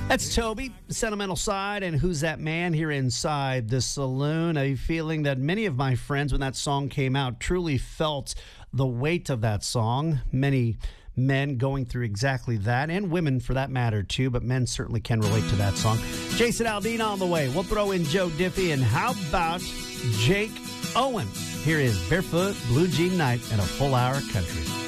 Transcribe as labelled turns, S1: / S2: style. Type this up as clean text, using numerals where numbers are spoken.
S1: That's Toby, Sentimental Side, and Who's That Man here inside the saloon. A feeling that many of my friends, when that song came out, truly felt the weight of that song. Many men going through exactly that, and women for that matter too, but men certainly can relate to that song. Jason Aldean on the way. We'll throw in Joe Diffie, and how about Jake Owen? Here is Barefoot Blue Jean Night and a full hour country.